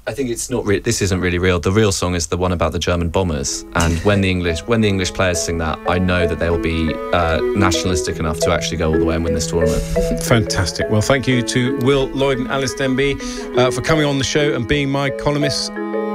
I think it's not. This isn't really real. The real song is the one about the German bombers. And when the English players sing that, I know that they will be nationalistic enough to actually go all the way and win this tournament. Fantastic. Well, thank you to Will Lloyd and Alice Denby for coming on the show and being my columnists.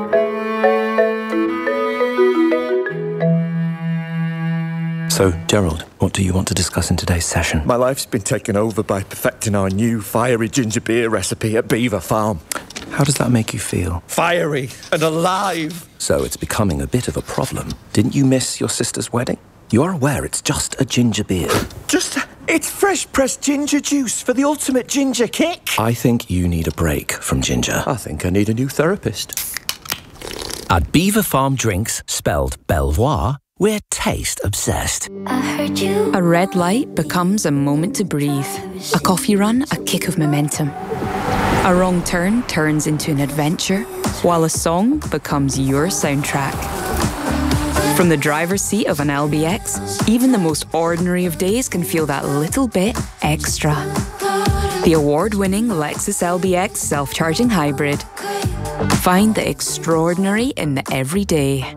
So, Gerald, what do you want to discuss in today's session? My life's been taken over by perfecting our new fiery ginger beer recipe at Beaver Farm. How does that make you feel? Fiery and alive. So it's becoming a bit of a problem. Didn't you miss your sister's wedding? You are aware it's just a ginger beer. It's fresh-pressed ginger juice for the ultimate ginger kick. I think you need a break from ginger. I think I need a new therapist. At Beaver Farm Drinks, spelled Belvoir, we're taste obsessed. I heard you. A red light becomes a moment to breathe. A coffee run, a kick of momentum. A wrong turn turns into an adventure, while a song becomes your soundtrack. From the driver's seat of an LBX, even the most ordinary of days can feel that little bit extra. The award-winning Lexus LBX self-charging hybrid. Find the extraordinary in the everyday.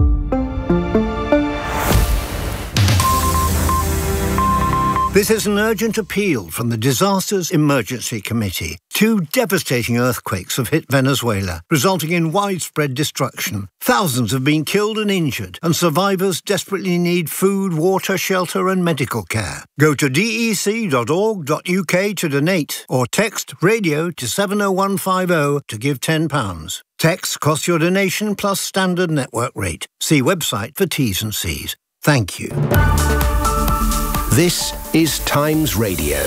This is an urgent appeal from the Disasters Emergency Committee. 2 devastating earthquakes have hit Venezuela, resulting in widespread destruction. Thousands have been killed and injured, and survivors desperately need food, water, shelter and medical care. Go to dec.org.uk to donate, or text radio to 70150 to give £10. Text costs your donation plus standard network rate. See website for T's and C's. Thank you. This is Times Radio.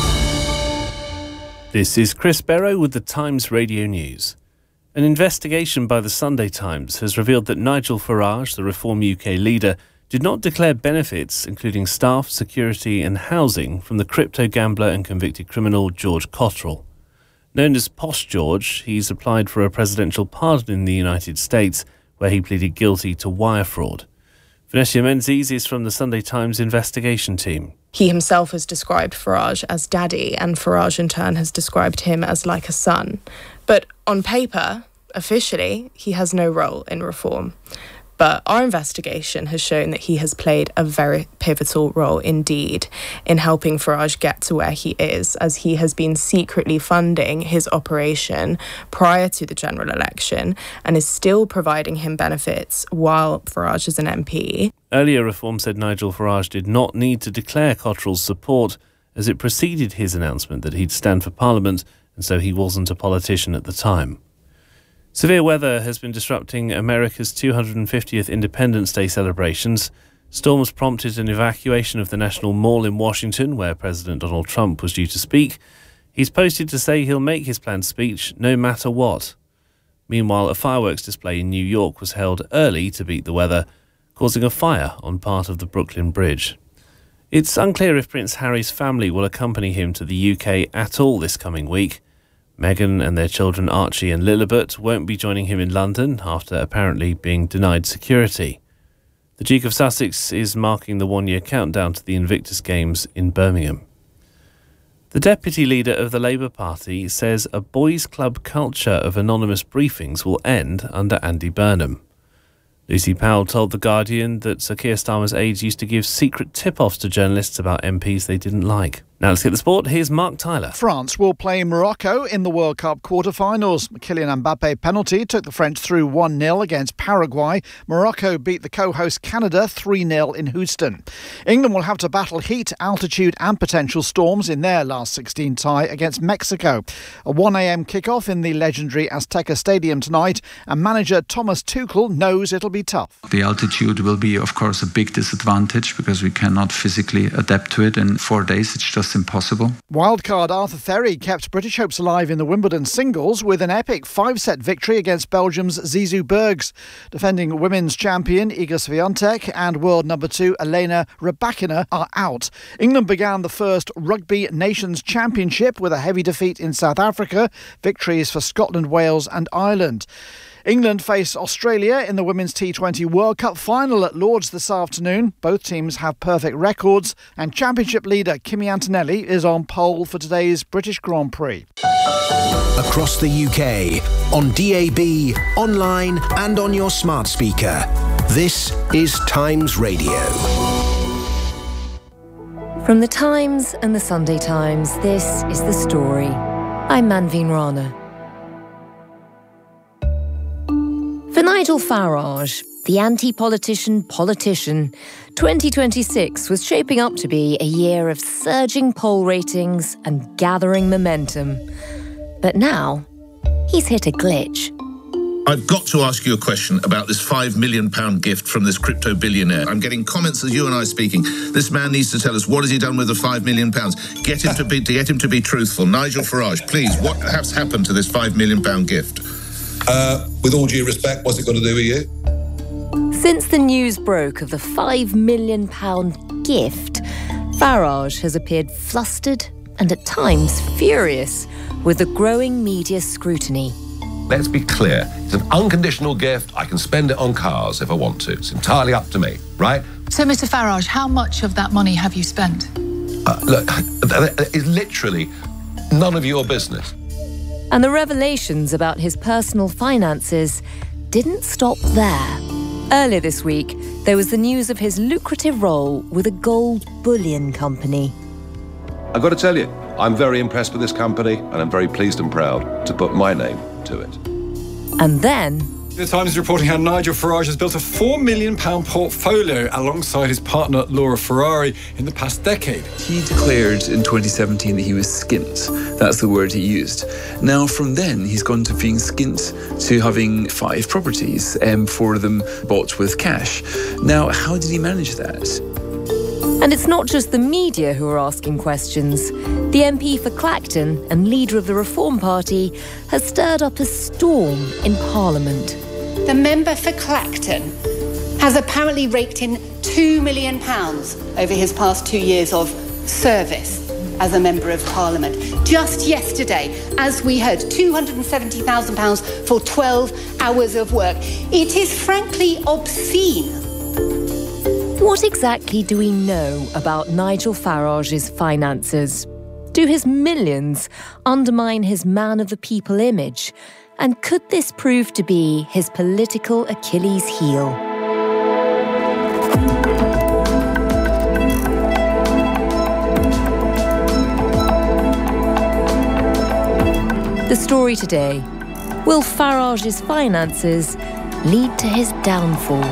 This is Chris Barrow with the Times Radio News. An investigation by the Sunday Times has revealed that Nigel Farage, the Reform UK leader, did not declare benefits, including staff, security and housing, from the crypto gambler and convicted criminal George Cottrell. Known as Posh George, he's applied for a presidential pardon in the United States, where he pleaded guilty to wire fraud. Vanessa Menzies is from the Sunday Times investigation team. He himself has described Farage as daddy, and Farage in turn has described him as like a son. But on paper, officially, he has no role in reform. But our investigation has shown that he has played a very pivotal role indeed in helping Farage get to where he is, as he has been secretly funding his operation prior to the general election and is still providing him benefits while Farage is an MP. Earlier reform said Nigel Farage did not need to declare Cottrell's support, as it preceded his announcement that he'd stand for Parliament, and so he wasn't a politician at the time. Severe weather has been disrupting America's 250th Independence Day celebrations. Storms prompted an evacuation of the National Mall in Washington, where President Donald Trump was due to speak. He's posted to say he'll make his planned speech no matter what. Meanwhile, a fireworks display in New York was held early to beat the weather, causing a fire on part of the Brooklyn Bridge. It's unclear if Prince Harry's family will accompany him to the UK at all this coming week. Meghan and their children Archie and Lilibet won't be joining him in London after apparently being denied security. The Duke of Sussex is marking the one-year countdown to the Invictus Games in Birmingham. The deputy leader of the Labour Party says a boys' club culture of anonymous briefings will end under Andy Burnham. Lucy Powell told The Guardian that Sir Keir Starmer's aides used to give secret tip-offs to journalists about MPs they didn't like. Now let's get the sport. Here's Mark Tyler. France will play Morocco in the World Cup quarter-finals. Kylian Mbappe penalty took the French through 1-0 against Paraguay. Morocco beat the co-host Canada 3-0 in Houston. England will have to battle heat, altitude and potential storms in their last 16 tie against Mexico. A 1 a.m. kickoff in the legendary Azteca Stadium tonight, and manager Thomas Tuchel knows it'll be tough. The altitude will be, of course, a big disadvantage because we cannot physically adapt to it in 4 days. It's just impossible. Wildcard Arthur Therry kept British hopes alive in the Wimbledon singles with an epic 5-set victory against Belgium's Zizou Bergs. Defending women's champion Iga Swiatek and world number 2 Elena Rybakina are out. England began the first Rugby Nations Championship with a heavy defeat in South Africa. Victories for Scotland, Wales and Ireland. England face Australia in the Women's T20 World Cup final at Lords this afternoon. Both teams have perfect records, and Championship leader Kimi Antonelli is on pole for today's British Grand Prix. Across the UK, on DAB, online and on your smart speaker. This is Times Radio. From the Times and the Sunday Times, this is The Story. I'm Manveen Rana. For Nigel Farage, the anti-politician politician, 2026 was shaping up to be a year of surging poll ratings and gathering momentum. But now, he's hit a glitch. I've got to ask you a question about this £5 million gift from this crypto billionaire. I'm getting comments as you and I are speaking. This man needs to tell us what has he done with the £5 million. Get him to be truthful. Nigel Farage, please, what has happened to this £5 million gift? With all due respect, what's it got to do with you? Since the news broke of the £5 million gift, Farage has appeared flustered and at times furious with the growing media scrutiny. Let's be clear, it's an unconditional gift. I can spend it on cars if I want to. It's entirely up to me, right? So, Mr. Farage, how much of that money have you spent? Look, it's literally none of your business. And the revelations about his personal finances didn't stop there. Earlier this week, there was the news of his lucrative role with a gold bullion company. I've got to tell you, I'm very impressed with this company, and I'm very pleased and proud to put my name to it. And then... The Times is reporting how Nigel Farage has built a £4 million portfolio alongside his partner Laura Ferrari in the past decade. He declared in 2017 that he was skint. That's the word he used. Now, from then, he's gone to being skint to having 5 properties, 4 of them bought with cash. Now, how did he manage that? And it's not just the media who are asking questions. The MP for Clacton and leader of the Reform Party has stirred up a storm in Parliament. The member for Clacton has apparently raked in £2 million over his past 2 years of service as a member of Parliament. Just yesterday, as we heard, £270,000 for 12 hours of work. It is frankly obscene. What exactly do we know about Nigel Farage's finances? Do his millions undermine his man of the people image? And could this prove to be his political Achilles heel? The story today. Will Farage's finances lead to his downfall?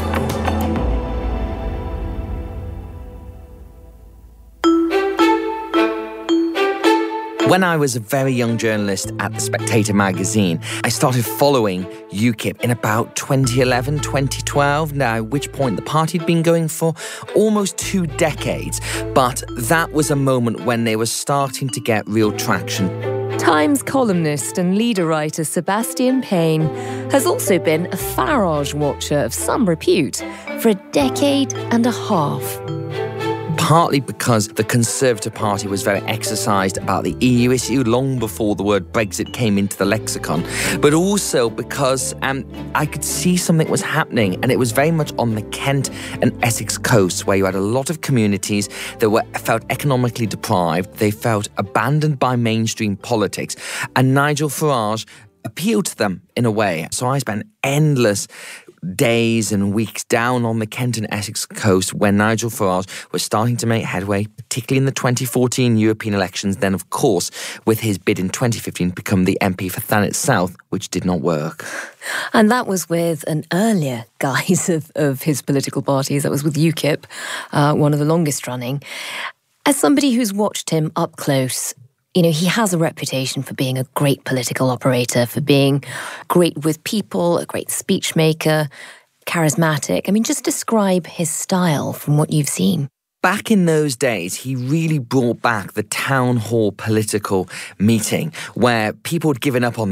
When I was a very young journalist at The Spectator magazine, I started following UKIP in about 2011, 2012, now at which point the party had been going for almost 2 decades. But that was a moment when they were starting to get real traction. Times columnist and leader writer Sebastian Payne has also been a Farage watcher of some repute for a decade and a half. Partly because the Conservative Party was very exercised about the EU issue long before the word Brexit came into the lexicon, but also because I could see something was happening, and it was very much on the Kent and Essex coasts, where you had a lot of communities that felt economically deprived, they felt abandoned by mainstream politics, and Nigel Farage appealed to them in a way. So I spent endless days and weeks down on the Kent and Essex coast when Nigel Farage was starting to make headway, particularly in the 2014 European elections, then of course with his bid in 2015 to become the MP for Thanet South, which did not work. And that was with an earlier guise of his political parties. That was with UKIP, one of the longest running. As somebody who's watched him up close, you know, he has a reputation for being a great political operator, for being great with people, a great speech maker, charismatic. I mean, just describe his style from what you've seen. Back in those days, he really brought back the town hall political meeting where people had given up on this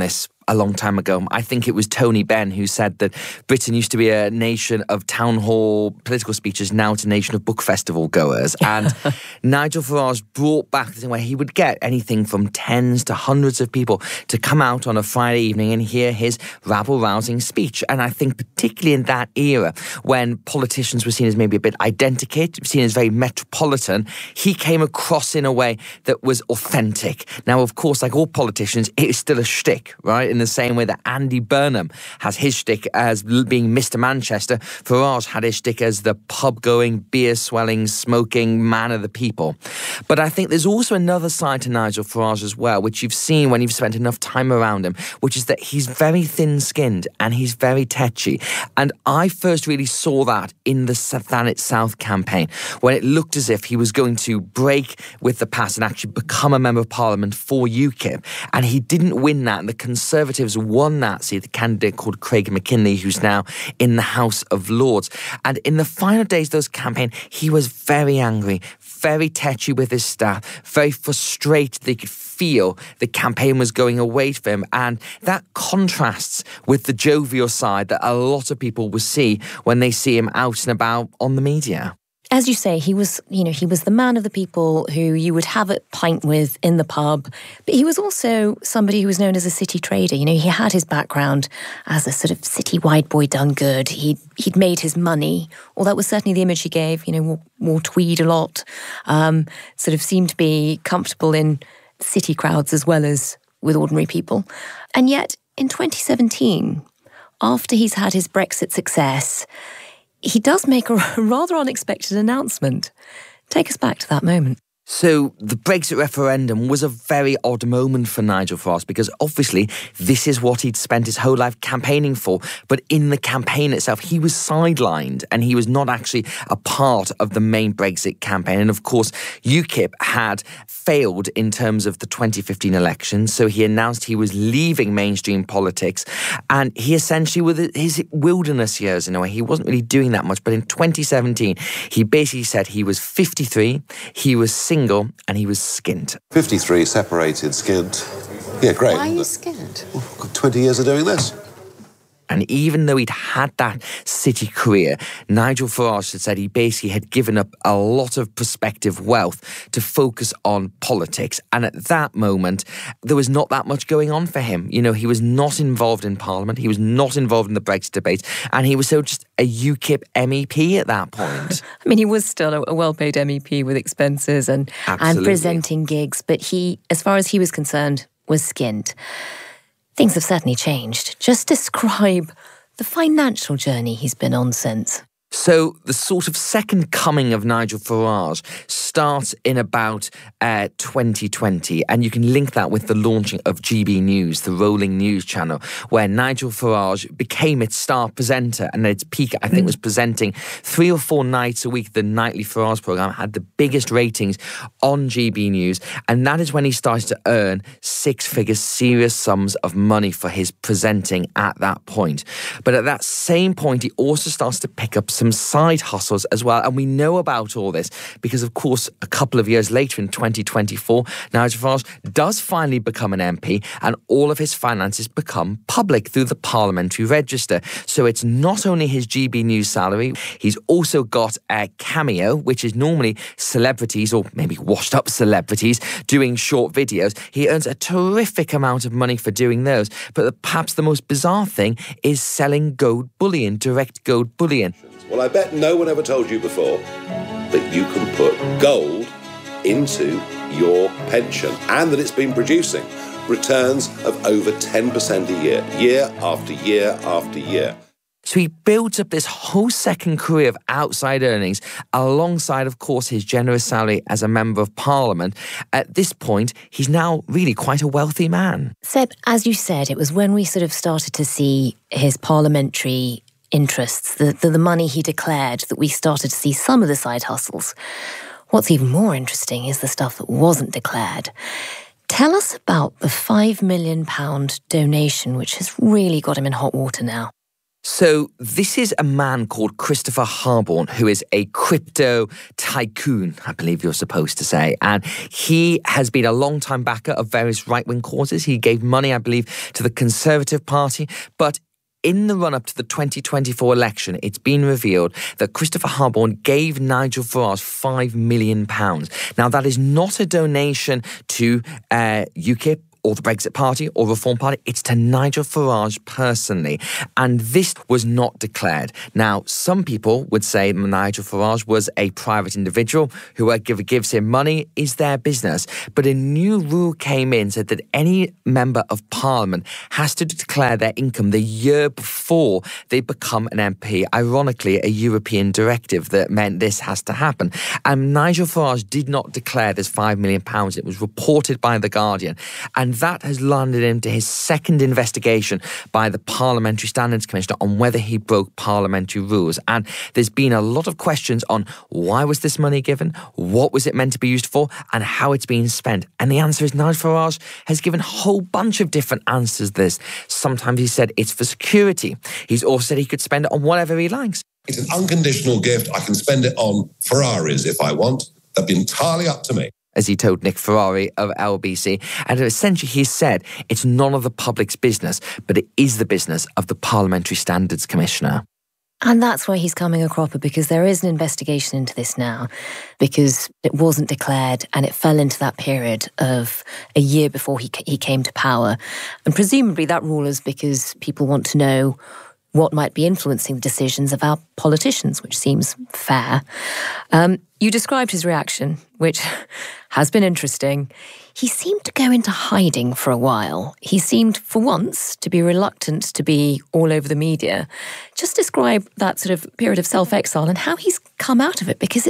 a long time ago. I think it was Tony Benn who said that Britain used to be a nation of town hall political speeches, now it's a nation of book festival goers. And Nigel Farage brought back the thing where he would get anything from tens to hundreds of people to come out on a Friday evening and hear his rabble-rousing speech. And I think particularly in that era, when politicians were seen as maybe a bit identikit, seen as very metropolitan, he came across in a way that was authentic. Now, of course, like all politicians, it is still a shtick, right? In the same way that Andy Burnham has his shtick as being Mr. Manchester, Farage had his shtick as the pub-going, beer-swelling, smoking man of the people. But I think there's also another side to Nigel Farage as well, which you've seen when you've spent enough time around him, which is that he's very thin-skinned and he's very tetchy. And I first really saw that in the Thanet South campaign, when it looked as if he was going to break with the past and actually become a member of Parliament for UKIP. And he didn't win that, and the Conservatives won that seat, the candidate called Craig McKinley, who's now in the House of Lords. And in the final days of those campaign, he was very angry, very tetchy with his staff, very frustrated. They could feel the campaign was going away from him, and that contrasts with the jovial side that a lot of people will see when they see him out and about on the media. As you say, he was the man of the people who you would have a pint with in the pub, but he was also somebody who was known as a city trader. He had his background as a sort of city white boy done good. He'd made his money, or that was certainly the image he gave. Wore tweed a lot, sort of seemed to be comfortable in city crowds as well as with ordinary people. And yet, in 2017, after he's had his Brexit success, he does make a rather unexpected announcement. Take us back to that moment. So the Brexit referendum was a very odd moment for Nigel Farage, because obviously this is what he'd spent his whole life campaigning for. But in the campaign itself, he was sidelined and he was not actually a part of the main Brexit campaign. And of course, UKIP had failed in terms of the 2015 election. So he announced he was leaving mainstream politics. And he essentially, with his wilderness years in a way, he wasn't really doing that much. But in 2017, he basically said he was 53, he was single, and he was skint. 53, separated, skint. Yeah, great. Why are you skint? Well, I've got 20 years of doing this. And even though he'd had that city career, Nigel Farage had said he basically had given up a lot of prospective wealth to focus on politics. And at that moment, there was not that much going on for him. He was not involved in Parliament. He was not involved in the Brexit debate. And he was so just a UKIP MEP at that point. I mean, he was still a well-paid MEP with expenses and presenting gigs. But he, as far as he was concerned, was skint. Things have certainly changed. Just describe the financial journey he's been on since. So the sort of second coming of Nigel Farage starts in about 2020, and you can link that with the launching of GB News, the rolling news channel, where Nigel Farage became its star presenter, and at its peak, I think, was presenting 3 or 4 nights a week. The Nightly Farage programme had the biggest ratings on GB News, and that is when he started to earn 6-figure serious sums of money for his presenting at that point. But at that same point, he also starts to pick up some side hustles as well. And we know about all this because, of course, a couple of years later in 2024, Nigel Farage does finally become an MP, and all of his finances become public through the Parliamentary Register. So it's not only his GB News salary, he's also got a Cameo, which is normally celebrities or maybe washed up celebrities doing short videos. He earns a terrific amount of money for doing those. But perhaps the most bizarre thing is selling gold bullion, direct gold bullion. Well, I bet no one ever told you before that you can put gold into your pension and that it's been producing returns of over 10% a year, year after year after year. So he builds up this whole second career of outside earnings alongside, of course, his generous salary as a Member of Parliament. At this point, he's now really quite a wealthy man. Seb, as you said, it was when we sort of started to see his parliamentary interests, the money he declared, that we started to see some of the side hustles. What's even more interesting is the stuff that wasn't declared. Tell us about the £5 million donation, which has really got him in hot water now. So this is a man called Christopher Harborne, who is a crypto tycoon, I believe you're supposed to say. And he has been a long-time backer of various right-wing causes. He gave money, I believe, to the Conservative Party. But in the run-up to the 2024 election, it's been revealed that Christopher Harborne gave Nigel Farage £5 million. Now, that is not a donation to UKIP or the Brexit Party or Reform Party. It's to Nigel Farage personally. And this was not declared. Now, some people would say Nigel Farage was a private individual. Whoever gives him money is their business. But a new rule came in, said that any member of Parliament has to declare their income the year before they become an MP. Ironically, a European directive that meant this has to happen. And Nigel Farage did not declare this £5 million. It was reported by The Guardian. And that has landed him to his second investigation by the Parliamentary Standards Commissioner on whether he broke parliamentary rules. And there's been a lot of questions on why was this money given, what was it meant to be used for, and how it's being spent. And the answer is Nigel Farage has given a whole bunch of different answers to this. Sometimes he said it's for security. He's also said he could spend it on whatever he likes. It's an unconditional gift. I can spend it on Ferraris if I want. That'd be entirely up to me. As he told Nick Ferrari of LBC. And essentially he said it's none of the public's business, but it is the business of the Parliamentary Standards Commissioner. And that's why he's coming a cropper, because there is an investigation into this now, because it wasn't declared and it fell into that period of a year before he came to power. And presumably that rule is because people want to know what might be influencing the decisions of our politicians, which seems fair. You described his reaction, which has been interesting. He seemed to go into hiding for a while. He seemed, for once, to be reluctant to be all over the media. Just describe that sort of period of self-exile and how he's come out of it, because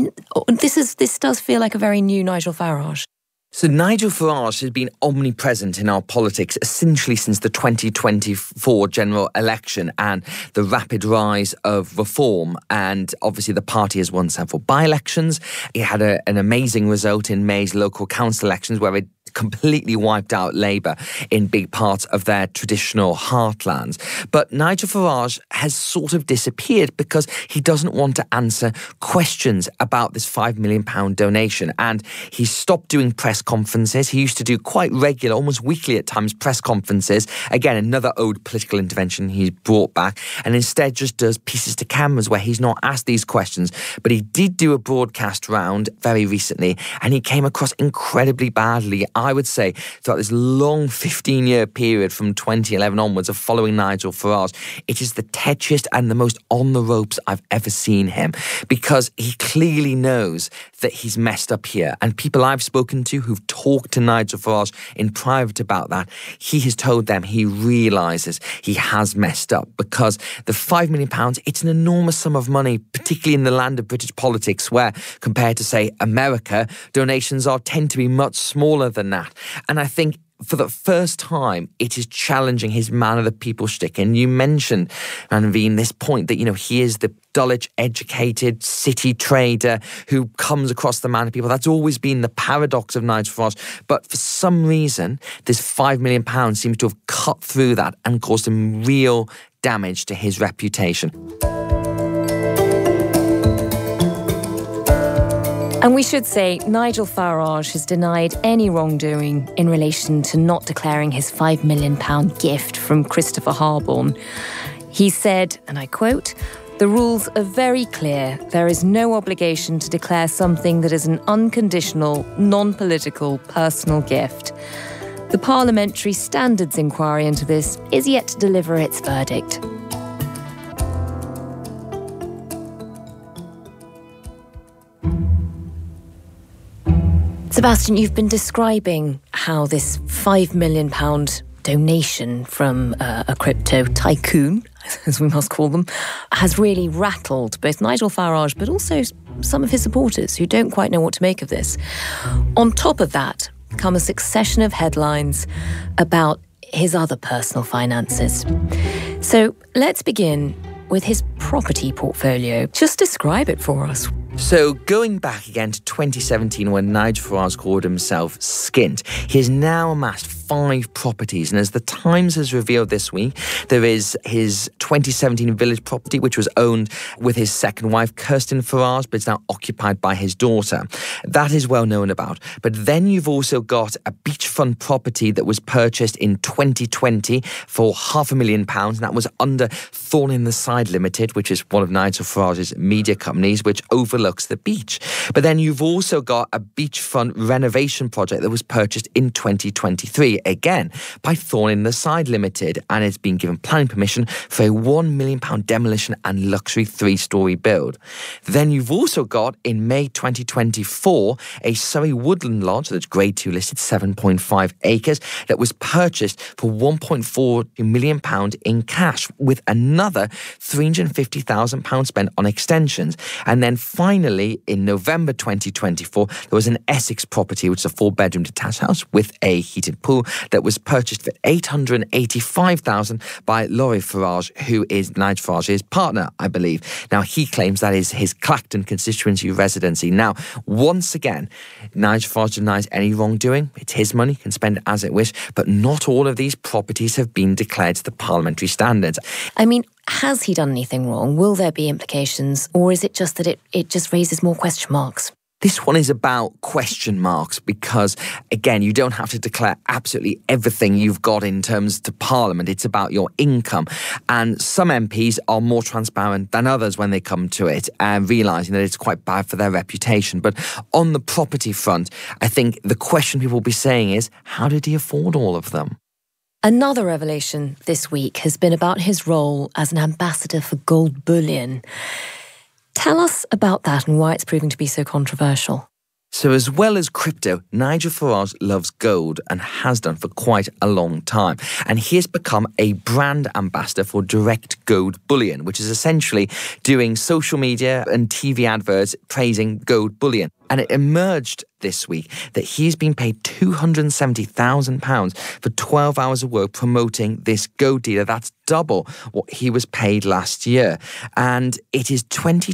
this does feel like a very new Nigel Farage. So Nigel Farage has been omnipresent in our politics essentially since the 2024 general election and the rapid rise of reform. And obviously the party has won several by-elections. It had an amazing result in May's local council elections where it completely wiped out Labour in big parts of their traditional heartlands. But Nigel Farage has sort of disappeared because he doesn't want to answer questions about this £5 million donation. And he stopped doing press conferences. He used to do quite regular, almost weekly at times, press conferences. Again, another ode political intervention he's brought back. And instead just does pieces to cameras where he's not asked these questions. But he did do a broadcast round very recently and he came across incredibly badly. I would say throughout this long 15-year period from 2011 onwards of following Nigel Farage, it is the tetchiest and the most on the ropes I've ever seen him, because he clearly knows that he's messed up here. And people I've spoken to who've talked to Nigel Farage in private about that, he has told them he realises he has messed up, because the £5 million, it's an enormous sum of money, particularly in the land of British politics, where compared to, say, America, donations tend to be much smaller than that. And I think for the first time, it is challenging his man of the people shtick. And you mentioned, Manveen, this point that, he is the Dulwich educated city trader who comes across the man of people. That's always been the paradox of Nigel Farage. But for some reason, this £5 million seems to have cut through that and caused him real damage to his reputation. And we should say Nigel Farage has denied any wrongdoing in relation to not declaring his £5 million gift from Christopher Harborne. He said, and I quote, "The rules are very clear. There is no obligation to declare something that is an unconditional, non-political, personal gift. The Parliamentary Standards Inquiry into this is yet to deliver its verdict." Sebastian, you've been describing how this £5 million donation from a crypto tycoon, as we must call them, has really rattled both Nigel Farage but also some of his supporters who don't quite know what to make of this. On top of that come a succession of headlines about his other personal finances. So let's begin with his property portfolio. Just describe it for us. So going back again to 2017 when Nigel Farage called himself skint, he has now amassed 5 properties. And as the Times has revealed this week, there is his 2017 village property, which was owned with his second wife, Kirsten Farage, but it's now occupied by his daughter. That is well known about. But then you've also got a beachfront property that was purchased in 2020 for £500,000. And that was under Thorn-in-the-Side Limited, which is one of Nigel Farage's media companies, which overlooks the beach. But then you've also got a beachfront renovation project that was purchased in 2023, again, by Thorn-in-the-Side Limited, and it's been given planning permission for a £1 million demolition and luxury 3-storey build. Then you've also got, in May 2024, a Surrey Woodland Lodge that's Grade 2 listed, 7.5 acres, that was purchased for £1.4 million in cash, with another £350,000 spent on extensions. And then finally, in November 2024, there was an Essex property, which is a 4-bedroom detached house with a heated pool, that was purchased for £885,000 by Laurie Farage, who is Nigel Farage's partner, I believe. Now, he claims that is his Clacton constituency residency. Now, once again, Nigel Farage denies any wrongdoing. It's his money, he can spend it as it wish, but not all of these properties have been declared to the parliamentary standards. I mean, has he done anything wrong? Will there be implications? Or is it just that it just raises more question marks? This one is about question marks because, again, you don't have to declare absolutely everything you've got in terms to Parliament. It's about your income. And some MPs are more transparent than others when they come to it, and realising that it's quite bad for their reputation. But on the property front, I think the question people will be saying is, how did he afford all of them? Another revelation this week has been about his role as an ambassador for gold bullion. Tell us about that and why it's proving to be so controversial. So as well as crypto, Nigel Farage loves gold and has done for quite a long time. And he has become a brand ambassador for Direct Gold Bullion, which is essentially doing social media and TV adverts praising gold bullion. And it emerged this week that he's been paid £270,000 for 12 hours of work promoting this gold dealer. That's double what he was paid last year. And it is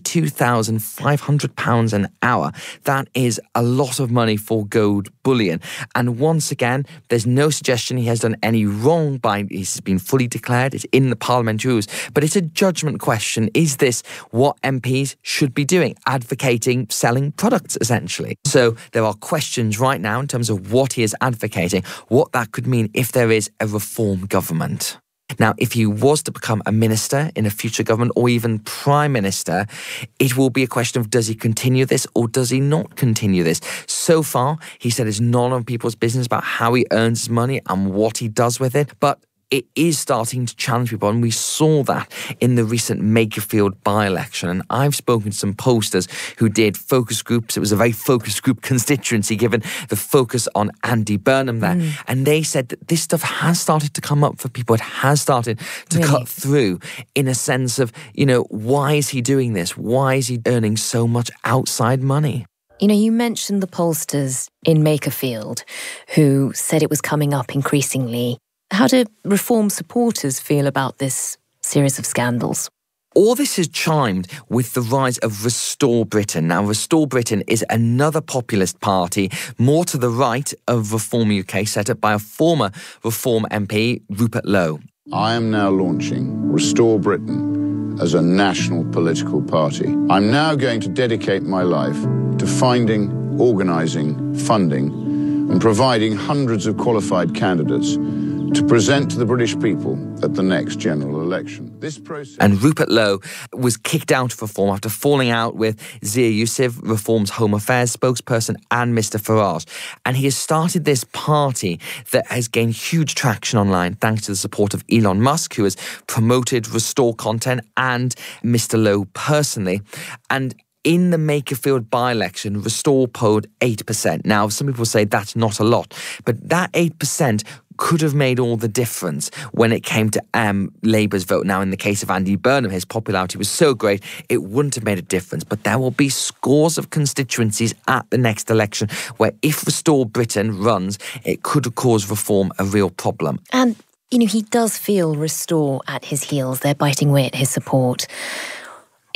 £22,500 an hour. That is a lot of money for gold bullion. And once again, there's no suggestion he has done any wrong by he's been fully declared. It's in the parliamentary rules. But it's a judgment question. Is this what MPs should be doing? Advocating selling products, essentially. So there are questions right now in terms of what he is advocating, what that could mean if there is a reform government. Now, if he was to become a minister in a future government or even prime minister, it will be a question of does he continue this or does he not continue this? So far, he said it's none of people's business about how he earns his money and what he does with it. But it is starting to challenge people, and we saw that in the recent Makerfield by-election. And I've spoken to some pollsters who did focus groups. It was a very focus group constituency, given the focus on Andy Burnham there. And they said that this stuff has started to come up for people. It has started to cut through in a sense of, why is he doing this? Why is he earning so much outside money? You mentioned the pollsters in Makerfield who said it was coming up increasingly. How do reform supporters feel about this series of scandals? All this has chimed with the rise of Restore Britain. Now, Restore Britain is another populist party, more to the right of Reform UK, set up by a former Reform MP, Rupert Lowe. I am now launching Restore Britain as a national political party. I'm now going to dedicate my life to finding, organising, funding and providing hundreds of qualified candidates to present to the British people at the next general election. This process. And Rupert Lowe was kicked out of Reform after falling out with Zia Youssef, Reform's Home Affairs spokesperson, and Mr Farage. And he has started this party that has gained huge traction online thanks to the support of Elon Musk, who has promoted Restore content, and Mr Lowe personally. And in the Makerfield by-election, Restore polled 8%. Now, some people say that's not a lot, but that 8% could have made all the difference when it came to Labour's vote. Now, in the case of Andy Burnham, his popularity was so great, it wouldn't have made a difference. But there will be scores of constituencies at the next election where if Restore Britain runs, it could cause Reform a real problem. And, he does feel Restore at his heels. They're biting away at his support.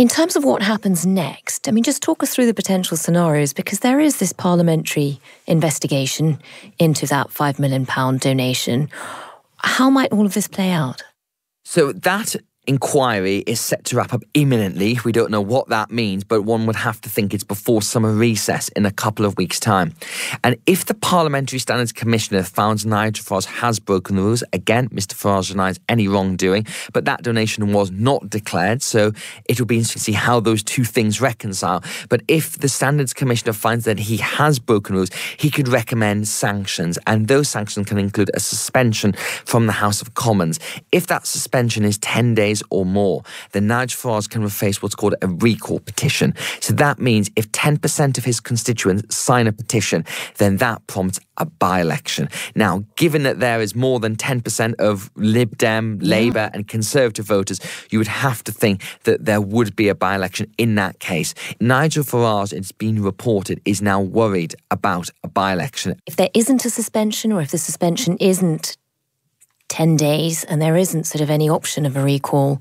In terms of what happens next, I mean, just talk us through the potential scenarios, because there is this parliamentary investigation into that £5 million donation. How might all of this play out? So that inquiry is set to wrap up imminently. We don't know what that means, but one would have to think it's before summer recess in a couple of weeks' time. And if the Parliamentary Standards Commissioner found Nigel Farage has broken the rules, again, Mr Farage denies any wrongdoing, but that donation was not declared, so it will be interesting to see how those two things reconcile. But if the Standards Commissioner finds that he has broken rules, he could recommend sanctions, and those sanctions can include a suspension from the House of Commons. If that suspension is 10 days or more, then Nigel Farage can face what's called a recall petition. So that means if 10% of his constituents sign a petition, then that prompts a by-election. Now, given that there is more than 10% of Lib Dem, Labour and Conservative voters, you would have to think that there would be a by-election in that case. Nigel Farage, it's been reported, is now worried about a by-election. If there isn't a suspension, or if the suspension isn't 10 days and there isn't sort of any option of a recall,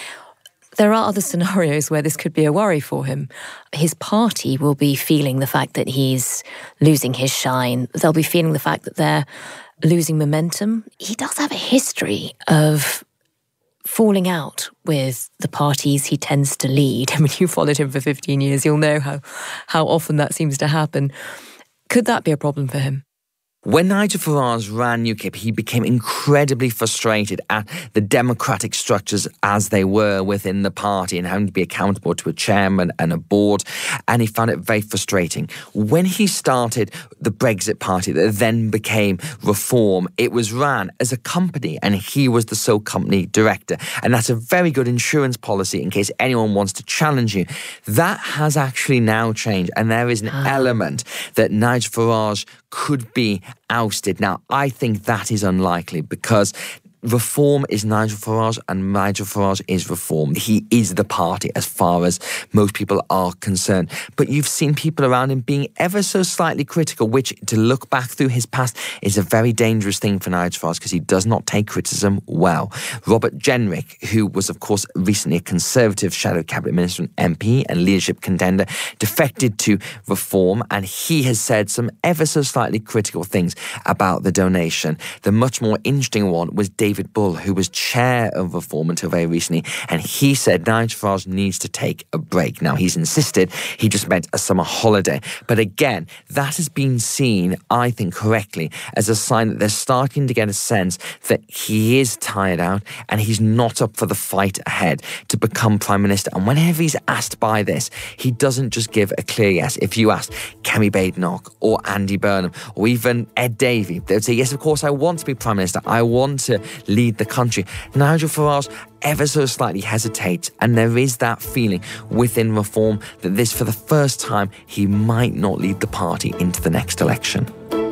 there are other scenarios where this could be a worry for him. His party will be feeling the fact that he's losing his shine. They'll be feeling the fact that they're losing momentum. He does have a history of falling out with the parties he tends to lead. I mean, you followed him for 15 years, you'll know how often that seems to happen. Could that be a problem for him? When Nigel Farage ran UKIP, he became incredibly frustrated at the democratic structures as they were within the party and having to be accountable to a chairman and a board, and he found it very frustrating. When he started the Brexit Party that then became Reform, it was ran as a company and he was the sole company director, and that's a very good insurance policy in case anyone wants to challenge you. That has actually now changed, and there is an element that Nigel Farage could be ousted. Now, I think that is unlikely because Reform is Nigel Farage and Nigel Farage is Reform. He is the party as far as most people are concerned. But you've seen people around him being ever so slightly critical, which, to look back through his past, is a very dangerous thing for Nigel Farage because he does not take criticism well. Robert Jenrick, who was, of course, recently a Conservative shadow cabinet minister and MP and leadership contender, defected to Reform, and he has said some ever so slightly critical things about the donation. The much more interesting one was David Bull, who was chair of Reform until very recently, and he said Nigel Farage needs to take a break. Now, he's insisted he just meant a summer holiday. But again, that has been seen, I think correctly, as a sign that they're starting to get a sense that he is tired out and he's not up for the fight ahead to become Prime Minister. And whenever he's asked by this, he doesn't just give a clear yes. If you asked Kemi Badenoch or Andy Burnham or even Ed Davey, they would say, yes, of course, I want to be Prime Minister. I want to lead the country. Nigel Farage ever so slightly hesitates, and there is that feeling within Reform that this, for the first time, he might not lead the party into the next election.